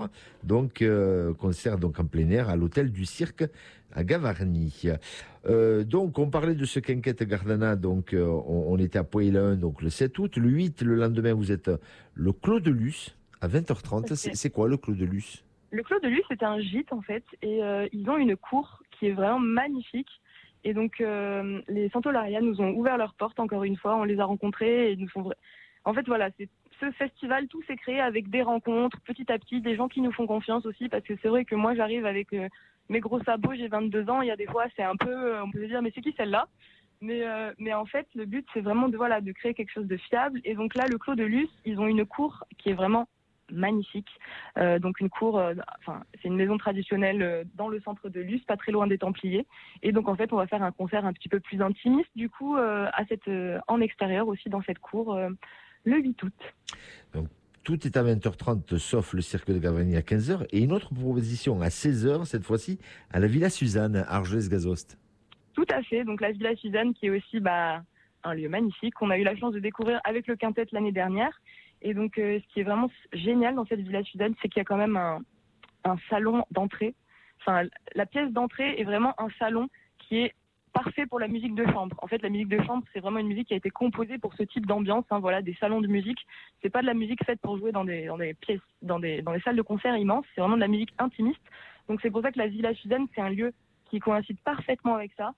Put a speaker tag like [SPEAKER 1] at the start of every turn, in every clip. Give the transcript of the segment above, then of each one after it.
[SPEAKER 1] Donc, concert donc en plein air à l'hôtel du Cirque à Gavarnie. Donc, on parlait de ce Quinquette Gardana. Donc, on était à Poëlun, donc le 7 août. Le 8, le lendemain, vous êtes le Clos de Luce à 20h30.
[SPEAKER 2] Ok.
[SPEAKER 1] C'est quoi le Clos de Luce?
[SPEAKER 2] Le Clos de Luce, c'était un gîte en fait, et ils ont une cour qui est vraiment magnifique. Et donc les Santolaria nous ont ouvert leurs portes encore une fois, on les a rencontrés et ils nous font. En fait voilà, c'est ce festival, tout s'est créé avec des rencontres, petit à petit, des gens qui nous font confiance aussi, parce que c'est vrai que moi j'arrive avec mes gros sabots, j'ai 22 ans, il y a des fois c'est un peu, on peut se dire mais c'est qui celle-là? Mais en fait le but c'est vraiment de créer quelque chose de fiable. Et donc là le Clos de Luce, ils ont une cour qui est vraiment magnifique. Donc une cour, c'est une maison traditionnelle dans le centre de Luce, pas très loin des Templiers. Et donc en fait, on va faire un concert un petit peu plus intimiste, du coup, en extérieur aussi dans cette cour, le 8 août.
[SPEAKER 1] Donc, tout est à 20h30, sauf le Cirque de Gavarnie à 15h. Et une autre proposition à 16h, cette fois-ci, à la Villa Suzanne, à Argelès-Gazost.
[SPEAKER 2] Tout à fait. Donc la Villa Suzanne, qui est aussi un lieu magnifique, qu'on a eu la chance de découvrir avec le Quintet l'année dernière. Et donc, ce qui est vraiment génial dans cette Villa Suzanne, c'est qu'il y a quand même un salon d'entrée. Enfin, la pièce d'entrée est vraiment un salon qui est parfait pour la musique de chambre. En fait, la musique de chambre, c'est vraiment une musique qui a été composée pour ce type d'ambiance. Voilà, des salons de musique. C'est pas de la musique faite pour jouer dans des pièces, dans des salles de concert immenses. C'est vraiment de la musique intimiste. Donc, c'est pour ça que la Villa Suzanne, c'est un lieu qui coïncide parfaitement avec ça.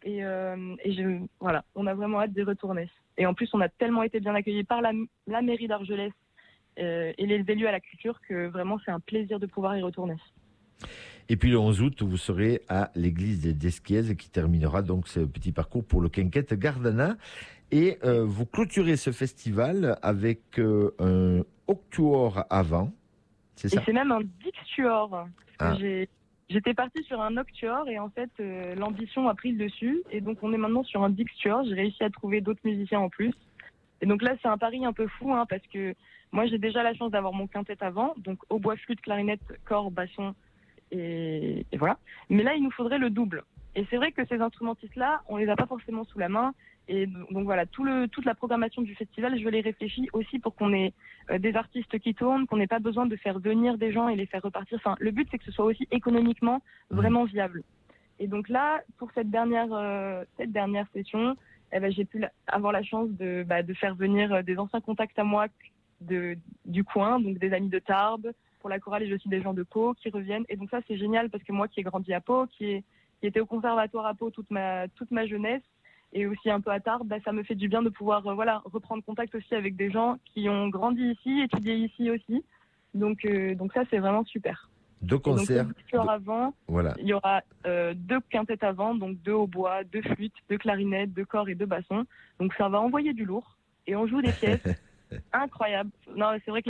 [SPEAKER 2] Voilà, on a vraiment hâte d'y retourner. Et en plus, on a tellement été bien accueillis par la mairie d'Argelès et les élus à la culture que vraiment, c'est un plaisir de pouvoir y retourner.
[SPEAKER 1] Et puis le 11 août, vous serez à l'église d'Esquiez qui terminera donc ce petit parcours pour le Quinquette Gardana. Et vous clôturez ce festival avec un octuor avant, c'est ça?
[SPEAKER 2] Et c'est même un dixtuor. J'étais partie sur un octuor et en fait, l'ambition a pris le dessus. Et donc, on est maintenant sur un dixtuor. J'ai réussi à trouver d'autres musiciens en plus. Et donc là, c'est un pari un peu fou, parce que moi, j'ai déjà la chance d'avoir mon quintet avant. Donc, hautbois, flûte, clarinette, cor, basson et voilà. Mais là, il nous faudrait le double. Et c'est vrai que ces instrumentistes-là, on les a pas forcément sous la main. Et donc voilà, toute la programmation du festival, je l'ai réfléchi aussi pour qu'on ait des artistes qui tournent, qu'on n'ait pas besoin de faire venir des gens et les faire repartir. Enfin, le but, c'est que ce soit aussi économiquement vraiment viable. Et donc là, pour cette dernière session, j'ai pu avoir la chance de faire venir des anciens contacts à moi du coin, donc des amis de Tarbes. Pour la chorale, j'ai aussi des gens de Pau qui reviennent. Et donc ça, c'est génial parce que moi qui ai grandi à Pau, qui était au conservatoire à Pau toute ma jeunesse, et aussi un peu à Tarbes, ça me fait du bien de pouvoir reprendre contact aussi avec des gens qui ont grandi ici, étudié ici aussi. Donc ça, c'est vraiment super.
[SPEAKER 1] Deux concerts.
[SPEAKER 2] Avant,
[SPEAKER 1] voilà.
[SPEAKER 2] Il y aura 2 quintettes avant, donc 2 hautbois, 2 flûtes, 2 clarinettes, 2 corps et 2 bassons. Donc ça va envoyer du lourd. Et on joue des pièces incroyables. Non, c'est vrai que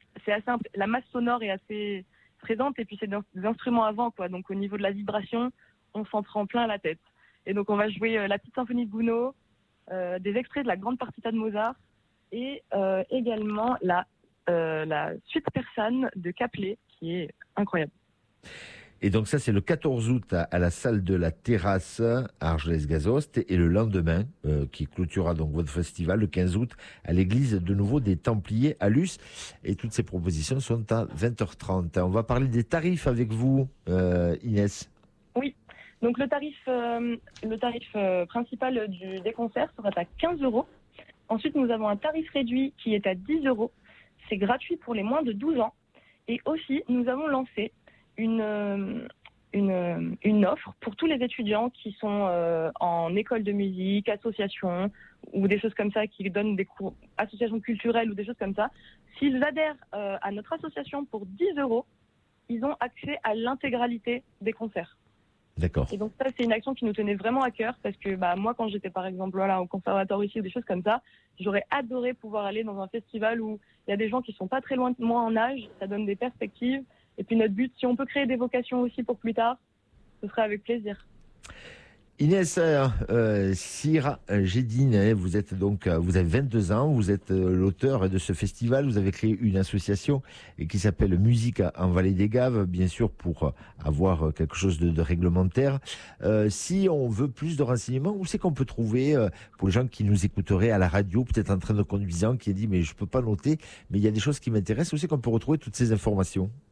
[SPEAKER 2] la masse sonore est assez présente, et puis c'est des instruments avant, quoi. Donc au niveau de la vibration, on s'en prend plein la tête. Et donc on va jouer la petite symphonie de Gounod, des extraits de la grande partita de Mozart, et également la suite persane de Caplet, qui est incroyable.
[SPEAKER 1] Et donc ça, c'est le 14 août à la salle de la Terrasse à Argelès-Gazost, et le lendemain, qui clôturera donc votre festival, le 15 août, à l'église de nouveau des Templiers à Luce. Et toutes ces propositions sont à 20h30. On va parler des tarifs avec vous, Inès.
[SPEAKER 2] Oui. Donc le tarif principal des concerts sera à 15 €. Ensuite, nous avons un tarif réduit qui est à 10 €. C'est gratuit pour les moins de 12 ans. Et aussi, nous avons lancé une offre pour tous les étudiants qui sont en école de musique, association ou des choses comme ça, qui donnent des cours, associations culturelles ou des choses comme ça. S'ils adhèrent à notre association pour 10 €, ils ont accès à l'intégralité des concerts.
[SPEAKER 1] D'accord.
[SPEAKER 2] Et donc ça, c'est une action qui nous tenait vraiment à cœur, parce que moi, quand j'étais par exemple au conservatoire ici ou des choses comme ça, j'aurais adoré pouvoir aller dans un festival où il y a des gens qui sont pas très loin de moi en âge. Ça donne des perspectives. Et puis notre but, si on peut créer des vocations aussi pour plus tard, ce serait avec plaisir.
[SPEAKER 1] Inès Sira Gédine, vous avez 22 ans, vous êtes l'auteur de ce festival, vous avez créé une association qui s'appelle Musique en Vallée des Gaves, bien sûr pour avoir quelque chose de réglementaire. Si on veut plus de renseignements, où c'est qu'on peut trouver, pour les gens qui nous écouteraient à la radio, peut-être en train de conduisant, qui a dit mais je peux pas noter, mais il y a des choses qui m'intéressent, où c'est qu'on peut retrouver toutes ces informations?